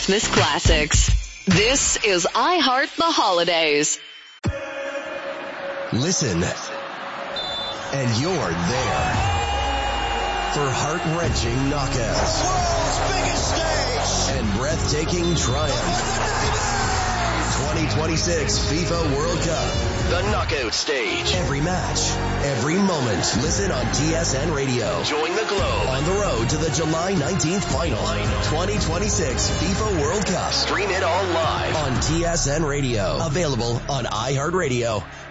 Christmas classics. This is iHeart the Holidays. Listen, and you're there for heart-wrenching knockouts, world's biggest stage, and breathtaking triumph. 2026 FIFA World Cup, the knockout stage. Every match, every moment. Listen on TSN Radio. Join the globe on the road to the July 19th final. 2026 FIFA World Cup. Stream it all live on TSN Radio. Available on iHeartRadio.